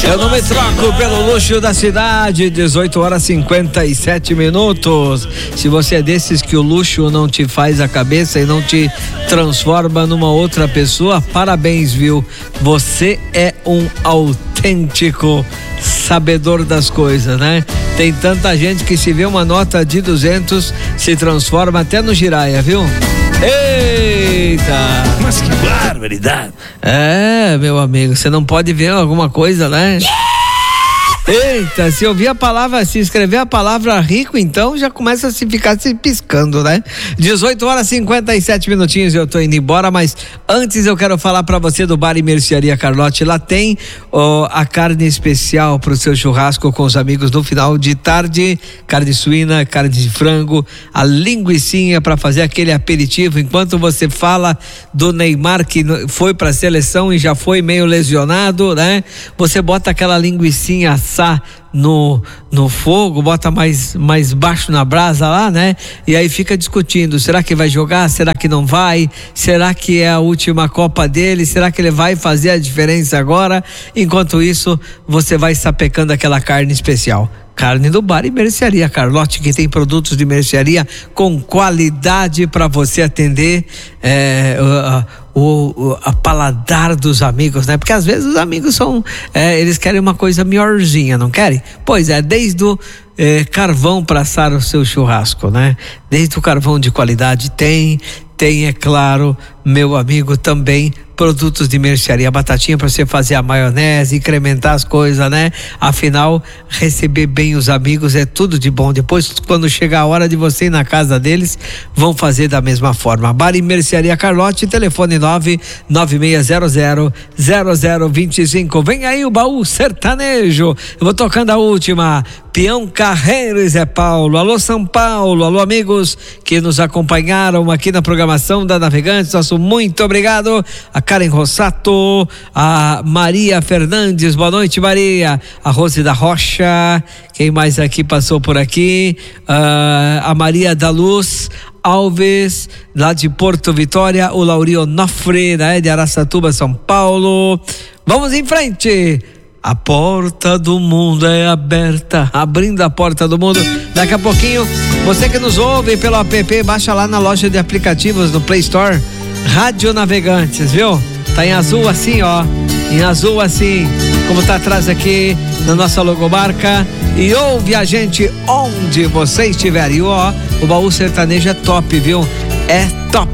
Eu não me troco pelo luxo da cidade. 18h57. Se você é desses que o luxo não te faz a cabeça e não te transforma numa outra pessoa, parabéns, viu? Você é um autêntico sabedor das coisas, né? Tem tanta gente que se vê uma nota de 200 se transforma até no giraia, viu? Eita! Mas que barbaridade! É, meu amigo, você não pode ver alguma coisa, né? Eita, se ouvir a palavra, se escrever a palavra rico, então já começa a ficar se piscando, né? 18h57, eu tô indo embora, mas antes eu quero falar pra você do Bar e Mercearia Carlotti. Lá tem a carne especial pro seu churrasco com os amigos no final de tarde, carne suína, carne de frango, a linguicinha pra fazer aquele aperitivo enquanto você fala do Neymar que foi pra seleção e já foi meio lesionado, né? Você bota aquela linguicinha assar no fogo, bota mais baixo na brasa lá, né? E aí fica discutindo, será que vai jogar? Será que não vai? Será que é a última Copa dele? Será que ele vai fazer a diferença agora? Enquanto isso, você vai sapecando aquela carne especial. Carne do Bar e Mercearia Carlotti, que tem produtos de mercearia com qualidade para você atender a paladar dos amigos, né? Porque às vezes os amigos eles querem uma coisa melhorzinha, não querem? Pois é, desde o carvão para assar o seu churrasco, né? Desde o carvão de qualidade tem, é claro, meu amigo, também produtos de mercearia, batatinha para você fazer a maionese, incrementar as coisas, né? Afinal, receber bem os amigos é tudo de bom. Depois, quando chegar a hora de você ir na casa deles, vão fazer da mesma forma. Bar e Mercearia Carlotti, telefone 996000025. Vem aí o baú sertanejo. Eu vou tocando a última. Peão Carreiro e Zé Paulo. Alô São Paulo, alô amigos que nos acompanharam aqui na programação da Navegantes, nosso muito obrigado. A Karen Rossato, a Maria Fernandes, boa noite Maria, a Rose da Rocha, quem mais aqui passou por aqui? A Maria da Luz Alves, lá de Porto Vitória, o Lauri Onofre, né, de Araçatuba, São Paulo. Vamos em frente. A porta do mundo é aberta, abrindo a porta do mundo. Daqui a pouquinho, você que nos ouve pelo app, baixa lá na loja de aplicativos no Play Store, Rádio Navegantes, viu? Tá em azul assim, ó, em azul assim, como tá atrás aqui na nossa logomarca, e ouve a gente onde você estiver. E ó, o baú sertanejo é top, viu? É top.